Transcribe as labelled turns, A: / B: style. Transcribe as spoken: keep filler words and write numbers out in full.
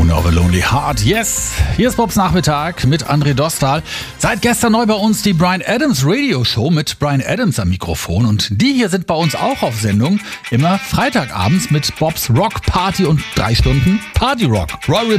A: Owner of a Lonely Heart. Yes, hier ist Bobs Nachmittag mit André Dostal. Seit gestern neu bei uns die Bryan Adams Radio Show mit Bryan Adams am Mikrofon. Und die hier sind bei uns auch auf Sendung. Immer Freitagabends mit Bobs Rock Party und drei Stunden Party Rock. Royal